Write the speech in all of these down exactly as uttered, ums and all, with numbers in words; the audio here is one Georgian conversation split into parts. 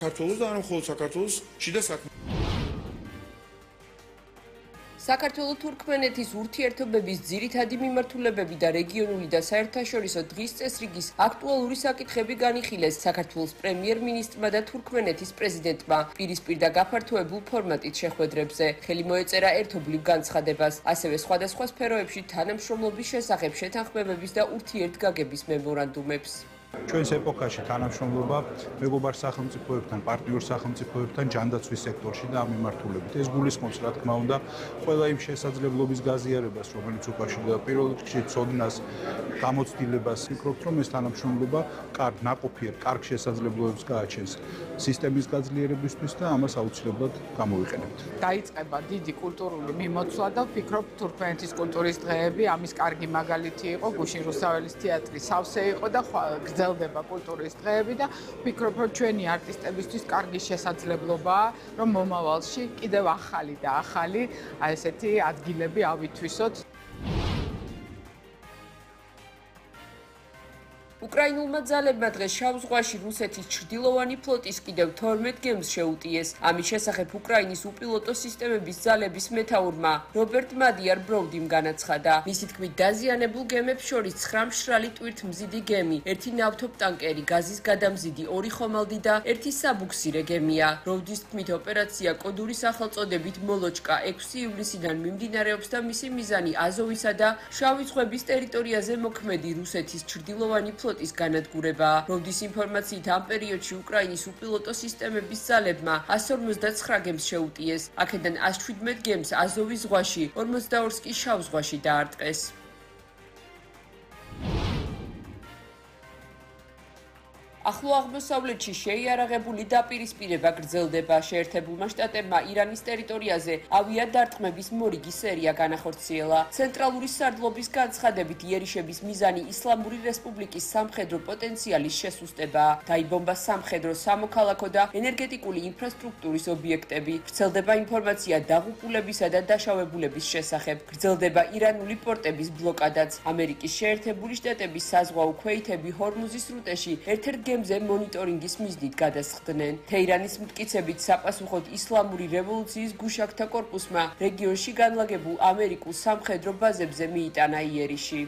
საქართველოს და არა მხოლოდ საქართველოს შიდა საქმე. საქართველო-თურქმენეთის ურთიერთობების ძირითადი მიმართულებები და რეგიონული და საერთაშორისო დღის წესრიგის აქტუალური საკითხები განიხილეს საქართველოს პრემიერ-მინისტრმა და თურქმენეთის პრეზიდენტმა პირისპირ და გაფართოებულ ფორმატით შეხვედრებზე. ხელი მოეწერა ერთობლივ განცხადებას, ასევე სხვადასხვა სფეროებში თანამშრომლობის შესახებ შეთანხმებების და ურთიერთგაგების მემორანდუმებს. ჩვენს ეპოქაში თანამშრომლობა მეგობარ სახელმწიფოებთან, პარტნიორ სახელმწიფოებთან ჯანდაცვის სექტორში და ამ მიმართულებით. ეს გულისხმობს, რა თქმა უნდა, ყველა იმ შესაძლებლობის გაზიარებას, რომელიც უკავშირდება პირველ რიგში ცოდნას, გამოცდილებას. ვფიქრობთ, რომ ეს თანამშრომლობა კარგ ნაყოფიერ, კარგ შესაძლებლობებს გააჩენს სისტემის გაძლიერებისთვის და ამას აუცილებლად გამოვიყენებთ. დაიწყება დიდი კულტურული მიმოცვლა და ვფიქრობ, თურქმენეთის კულტურის დღეები ამის კარგი მაგალითი იყო. გუშინ რუსაველის თეატრი სავსე იყო და გრძელდება კულტურის დღეები და ვფიქრობ, რომ ჩვენი არტისტებისთვის კარგი შესაძლებლობაა, რომ მომავალში კიდევ ახალი და ახალი აი ესეთი ადგილები ავითვისოთ. უკრაინულმა ძალებმა დღეს შავ ზღვაში რუსეთის ჩრდილოვანი ფლოტის კიდევ თორმეტ გემს შეუტიეს. ამის შესახებ უკრაინის უპილოტო სისტემების ძალების მეთაურმა რობერტ მადიარ ბროუდიმ განაცხადა. მისი თქმით, დაზიანებულ გემებს შორის ცხრა მშრალი ტვირთმზიდი გემი, ერთი ნავთობტანკერი, გაზის გადამზიდი, ორი ხომალდი და ერთი საბუქსირე გემია. ბროუდის თქმით, ოპერაცია კოდური სახელწოდებით მოლოჩკა ექვსი ივლისიდან მიმდინარეობს და მისი მიზანი აზოვისა და შავი ზღვების ტერიტორიაზე მოქმედი რუსეთის ჩრდილოვანი ფლოტის განადგურება. ბროუდის ინფორმაციით, ამ პერიოდში უკრაინის უპილოტო სისტემების ძალებმა ასი ორმოცდაცხრა გემს შეუტიეს. აქედან ათს შვიდმეტ გემს აზოვის ზღვაში, ორმოცდაორს კი შავ ზღვაში დაარტყეს. ახლო აღმოსავლეთში შეიარაღებული დაპირისპირება გრძელდება. შეერთებულმა შტატებმა ირანის ტერიტორიაზე ავიადარტყმების მორიგი სერია განახორციელა. ცენტრალური სარდლობის განცხადებით, იერიშების მიზანი ისლამური რესპუბლიკის სამხედრო პოტენციალის შესუსტებაა. დაიბომბა სამხედრო, სამოქალაქო და ენერგეტიკული ინფრასტრუქტურის ობიექტები. ვრცელდება ინფორმაცია დაღუპულებისა და დაშავებულების შესახებ. გრძელდება ირანული პორტების ბლოკადაც. ამერიკის შეერთებული შტატების საზღვაო ქვეითები ჰორმუზის სრუტეში ერთ-ერთ გემზე მონიტორინგის მიზნით გადასხდნენ. თეირანის მტკიცებით, საპასუხოდ ისლამური რევოლუციის გუშაგთა კორპუსმა რეგიონში განლაგებულ ამერიკულ სამხედრო ბაზებზე მიიტანა იერიში.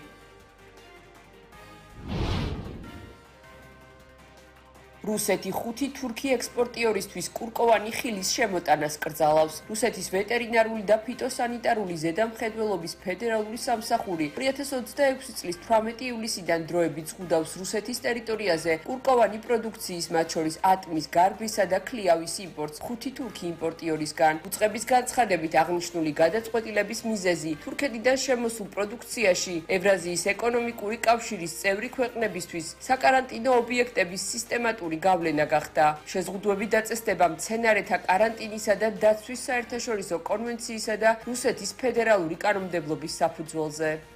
რუსეთი ხუთი თურქი ექსპორტიორისთვის კურკოვანი ხილის შემოტანას კრძალავს. რუსეთის ვეტერინარული და ფიტოსანიტარული ზედამხედველობის ფედერალური სამსახური ორი ათას ოცდაექვსი წლის თვრამეტი ივლისიდან დროებით ზღუდავს რუსეთის ტერიტორიაზე კურკოვანი პროდუქციის, მათ შორის ატმის, გარბისა და ქლიავის იმპორტს ხუთი თურქი იმპორტიორისგან. უწყების განცხადებით, აღნიშნული გადაწყვეტილების მიზეზი თურქეთიდან შემოსულ პროდუქციაში ევრაზიის ეკონომიკური კავშირის წევრი ქვეყნებისთვის საკარანტინო ობიექტების სისტემატური გავლენა გახდა. შეზღუდვები დაწესდება მცენარეთა კარანტინისა და დაცვის საერთაშორისო კონვენციისა და რუსეთის ფედერალური კანონმდებლობის საფუძველზე.